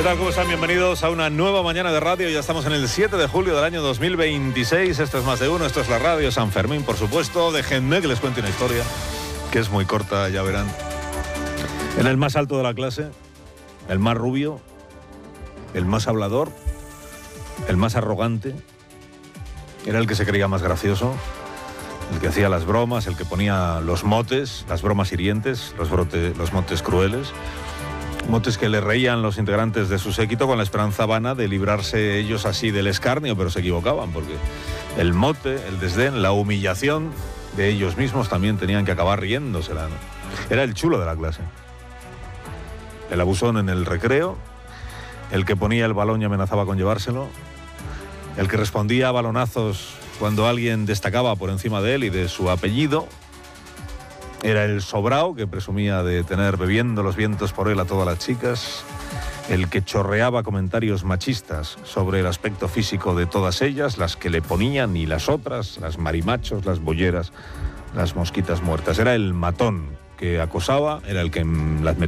¿Qué tal? ¿Cómo están? Bienvenidos a una nueva mañana de radio. Ya estamos en el 7 de julio del año 2026. Esto es Más de Uno, esto es la radio San Fermín, por supuesto. Déjenme que les cuente una historia, que es muy corta, ya verán. En el más alto de la clase, el más rubio, el más hablador, el más arrogante, era el que se creía más gracioso, el que hacía las bromas, el que ponía los motes, las bromas hirientes, los motes crueles. Motes que le reían los integrantes de su séquito con la esperanza vana de librarse ellos así del escarnio, pero se equivocaban, porque el mote, el desdén, la humillación de ellos mismos también tenían que acabar riéndosela, ¿no? Era el chulo de la clase. El abusón en el recreo, el que ponía el balón y amenazaba con llevárselo, el que respondía a balonazos cuando alguien destacaba por encima de él y de su apellido. Era el sobrao que presumía de tener bebiendo los vientos por él a todas las chicas, el que chorreaba comentarios machistas sobre el aspecto físico de todas ellas, las que le ponían y las otras, las marimachos, las bolleras, las mosquitas muertas. Era el matón que acosaba, era el que las